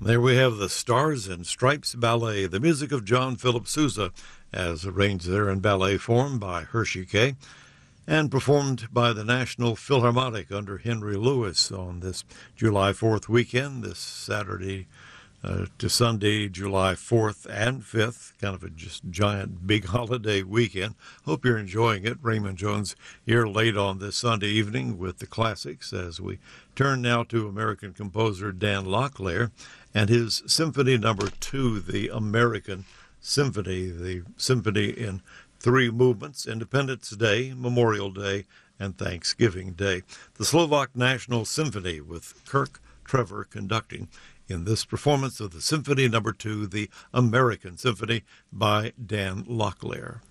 There we have the Stars and Stripes Ballet, the music of John Philip Sousa, as arranged there in ballet form by Hershey Kay, and performed by the National Philharmonic under Henry Lewis on this July 4th weekend, this Saturday to Sunday, July 4th and 5th, kind of a just giant big holiday weekend. Hope you're enjoying it. Raymond Jones here late on this Sunday evening with the classics as we turn now to American composer Dan Locklear and his Symphony Number 2, the American Symphony, the symphony in 3 movements: Independence Day, Memorial Day, and Thanksgiving Day. The Slovak National Symphony with Kirk Trevor conducting in this performance of the Symphony Number 2, the American Symphony by Dan Locklear.